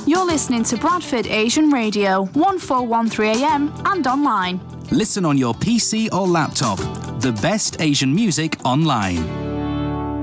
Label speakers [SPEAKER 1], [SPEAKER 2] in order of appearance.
[SPEAKER 1] You're listening to Bradford Asian Radio, 1413 AM and online.
[SPEAKER 2] Listen on your PC or laptop. The best Asian music online.